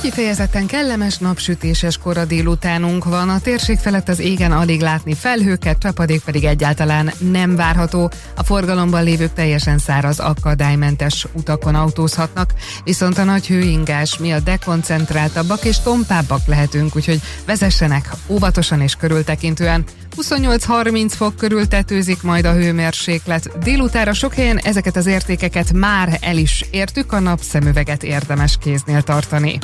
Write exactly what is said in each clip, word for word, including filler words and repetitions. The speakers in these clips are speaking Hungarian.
kifejezetten kellemes napsütéses kora délutánunk van. A térség felett az égen alig látni felhőket, csapadék pedig egyáltalán nem várható. A forgalomban lévők teljesen száraz, akadálymentes utakon autózhatnak, viszont a nagy hőingás miatt dekoncentráltabbak és tompábbak lehetünk, úgyhogy vezessenek óvatosan és körültekintően. huszonnyolc-harminc fok körül tetőzik majd a hőmérséklet. Délutára sok helyen ezeket az értékeket már el is értük, a napszemüveget érdemes kéznél tartani.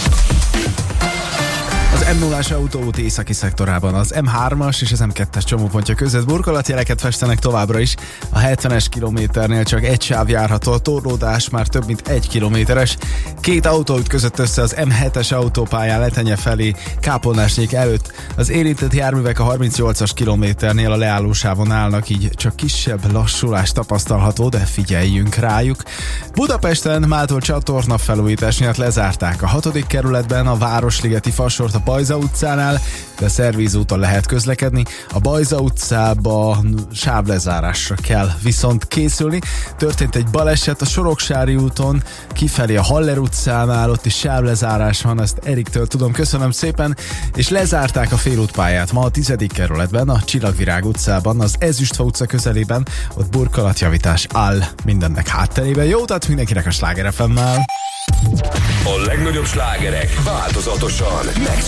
Az em nullás autóút északi szektorában az em hármas és az em kettes csomópontja között burkolatjeleket festenek továbbra is. A hetvenes kilométernél csak egy sáv járható, a torlódás már több mint egy kilométeres. Két autóút között össze az em hetes autópályán Letenye felé Kápolnásnyék előtt. Az érintett járművek a harmincnyolcas kilométernél a leállósávon állnak, így csak kisebb lassulás tapasztalható, de figyeljünk rájuk. Budapesten mától csatorna felújítás miatt lezárták a hatodik kerületben a Városligeti fasort a Bajza utcánál, de szervízúton lehet közlekedni. A Bajza utcába sávlezárásra kell viszont készülni. Történt egy baleset a Soroksári úton, kifelé a Haller utcánál, ott is sávlezárás van, ezt Eriktől tudom, köszönöm szépen, és lezárták a félútpályát ma a tizedik kerületben, a Csillagvirág utcában, az Ezüstfa utca közelében, ott burkolatjavítás áll mindennek hátterében. Jó utat mindenkinek a Sláger ef emmel! A legnagyobb slágerek változatosan meg